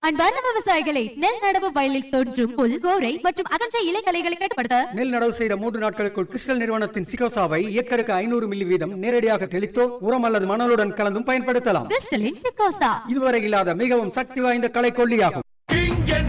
அன்பார்ந்த விவசாயிகளை, நெல் நடவு வயலில் தோன்றும் புல், கோரை மற்றும் அகன்ற இலைகளைகளை கட்டுப்படுத்த நெல் நடவு செய்த 3 நாட்களுக்குள் கிறிஸ்டல் நிறுவனத்தின் சிகோசாவை ஏக்கருக்கு 500 மில்லி வீதம் நேரடியாக தெளித்தோ உரம் அல்லது மணலுடன் கலந்தும் பயன்படுத்தலாம். கிறிஸ்டலின் சிகோசா இதுவரை இல்லாத மிகவும் சக்தி வாய்ந்த களை கொல்லியாகும்.